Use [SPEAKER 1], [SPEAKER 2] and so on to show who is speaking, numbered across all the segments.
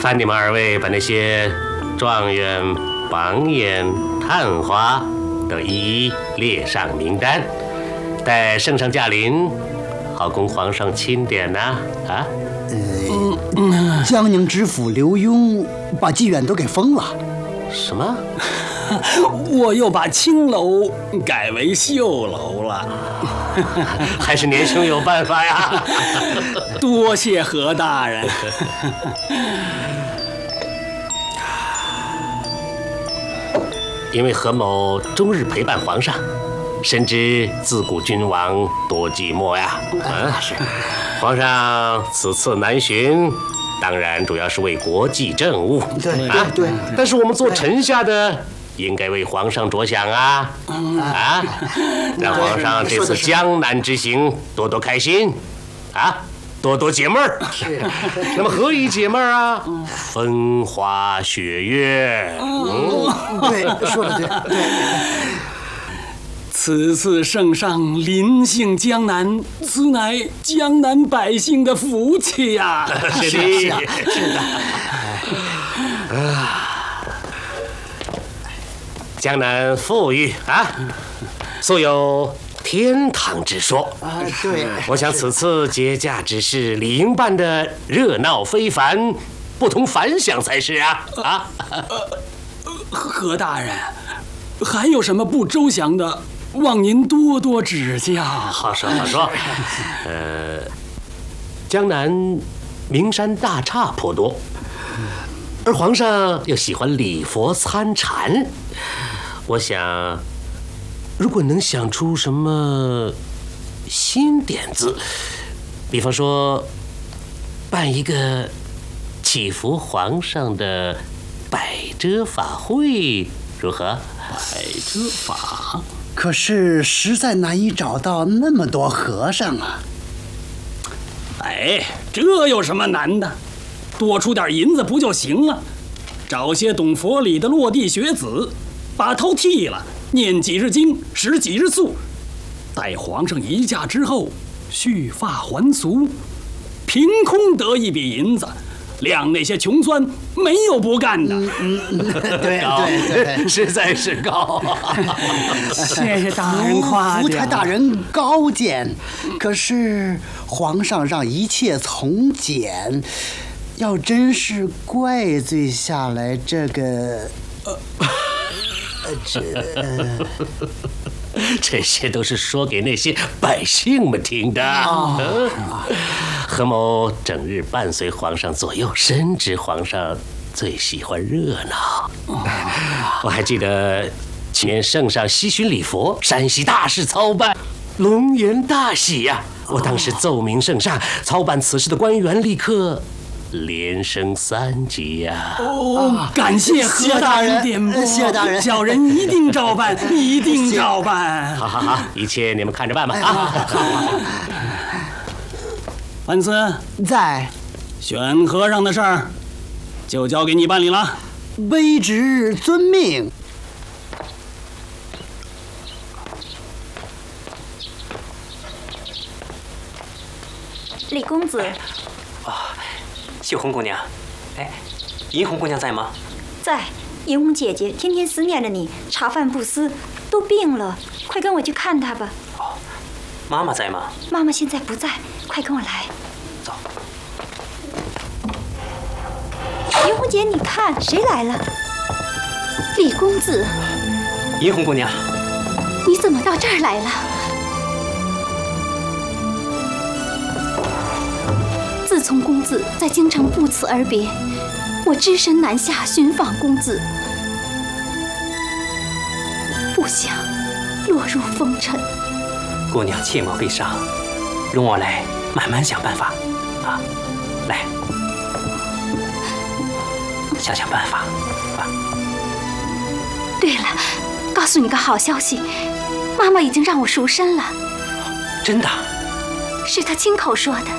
[SPEAKER 1] 烦你们二位把那些状元、榜眼、探花都一一列上名单，待圣上驾临，好供皇上钦点呐！啊，
[SPEAKER 2] 江宁知府刘墉把妓院都给封了。
[SPEAKER 1] 什么？
[SPEAKER 3] 我又把青楼改为绣楼了。
[SPEAKER 1] 还是年兄有办法呀！
[SPEAKER 3] 多谢何大人。
[SPEAKER 1] 因为何某终日陪伴皇上，深知自古君王多寂寞呀。是。皇上此次南巡，当然主要是为国际政务。
[SPEAKER 2] 对。
[SPEAKER 1] 但是我们做臣下的，应该为皇上着想啊！让皇上这次江南之行多多开心，多多解闷儿。
[SPEAKER 2] 是。
[SPEAKER 1] 那么何以解闷儿啊？风花雪月。
[SPEAKER 2] 对，说得对。
[SPEAKER 3] 此次圣上临幸江南，此乃江南百姓的福气呀！
[SPEAKER 1] 是的。江南富裕素有天堂之说
[SPEAKER 2] 对。
[SPEAKER 1] 我想此次节驾之事，理应办得热闹非凡，不同凡响才是啊！
[SPEAKER 3] 何大人，还有什么不周详的？望您多多指教。
[SPEAKER 1] 好说。江南名山大刹颇多，而皇上又喜欢礼佛参禅。我想，如果能想出什么新点子，比方说办一个祈福皇上的百遮法会，如何？
[SPEAKER 3] 百遮法。
[SPEAKER 2] 可是实在难以找到那么多和尚啊！
[SPEAKER 3] 这有什么难的？多出点银子不就行了？找些懂佛理的落地学子，把头剃了，念几日经，食几日素，待皇上移驾之后，蓄发还俗，凭空得一笔银子。谅那些穷酸没有不干的。
[SPEAKER 2] 对，
[SPEAKER 1] 实在是高。
[SPEAKER 3] 谢谢大人夸奖。
[SPEAKER 2] 福台大人高见。可是皇上让一切从简，要真是怪罪下来，这个
[SPEAKER 1] 这些都是说给那些百姓们听的。何某整日伴随皇上左右，深知皇上最喜欢热闹。我还记得去年圣上西巡礼佛，山西大事操办，龙颜大喜呀！我当时奏明圣上，操办此事的官员立刻连升3级呀！
[SPEAKER 3] 感谢何大人点拨，
[SPEAKER 2] 谢大人，
[SPEAKER 3] 小人一定照办，一定照办。
[SPEAKER 1] 好，一切你们看着办吧。
[SPEAKER 3] 范思
[SPEAKER 2] 在，
[SPEAKER 3] 选和尚的事儿就交给你办理了。
[SPEAKER 2] 卑职遵命。
[SPEAKER 4] 李公子。
[SPEAKER 5] 秀红姑娘，银红姑娘在吗？
[SPEAKER 4] 在。银红姐姐天天思念着你，茶饭不思，都病了，快跟我去看她吧。
[SPEAKER 5] 妈妈在吗？
[SPEAKER 4] 妈妈现在不在，快跟我来。
[SPEAKER 5] 走。
[SPEAKER 4] 银红姐，你看谁来了？李公子。
[SPEAKER 5] 银红姑娘，
[SPEAKER 4] 你怎么到这儿来了？自从公子在京城不辞而别，我只身南下寻访公子，不想落入风尘。
[SPEAKER 5] 姑娘切莫悲伤，容我来慢慢想办法啊！来，想想办法啊！
[SPEAKER 4] 对了，告诉你个好消息，妈妈已经让我赎身了。
[SPEAKER 5] 真的？
[SPEAKER 4] 是她亲口说的。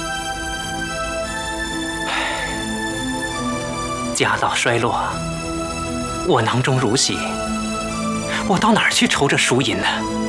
[SPEAKER 5] 家道衰落，我囊中如洗，我到哪儿去筹这赎银呢？